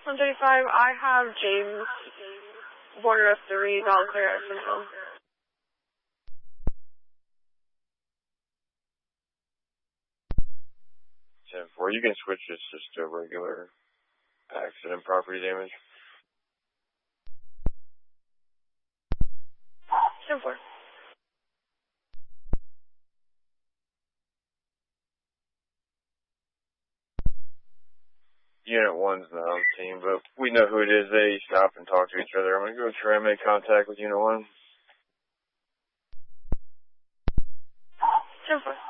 135, I have James, border of 3, Valkyrie syndrome. 10-4, you can switch this just to regular accident property damage. 10-4. Unit 1's not on the team, but we know who it is. They stop and talk to each other. I'm going to go try and make contact with Unit 1. 10-4.